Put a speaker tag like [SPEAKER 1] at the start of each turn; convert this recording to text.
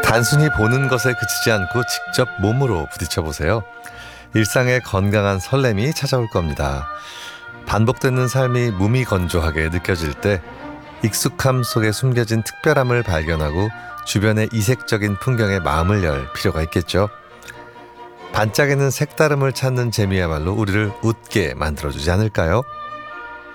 [SPEAKER 1] 단순히 보는 것에 그치지 않고 직접 몸으로 부딪혀보세요. 일상의 건강한 설렘이 찾아올 겁니다. 반복되는 삶이 무미건조하게 느껴질 때 익숙함 속에 숨겨진 특별함을 발견하고 주변의 이색적인 풍경에 마음을 열 필요가 있겠죠. 반짝이는 색다름을 찾는 재미야말로 우리를 웃게 만들어주지 않을까요?